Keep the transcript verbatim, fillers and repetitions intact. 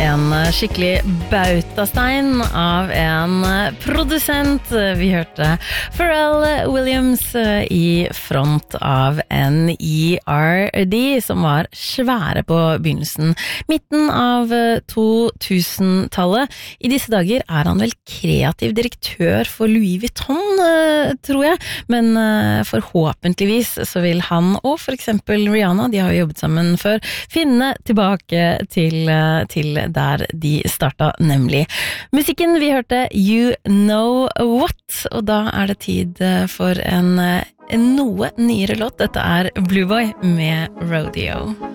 en skikkelig bautastein av en produsent. Vi hørte Pharrell Williams i front av N E R D, som var svære på begynnelsen, midten av to-tusen-tallet. I disse dager er han vel kreativ direktør for Louis Vuitton, tror jeg, men forhåpentligvis så vil han og for eksempel Rihanna, de har jo jobbet sammen før, finne tilbake til, til der de startet, nemlig musikken. Vi hørte You Know What, og da er det tid for en, en noe nyere låt. Dette er Blue Boy med Rodeo.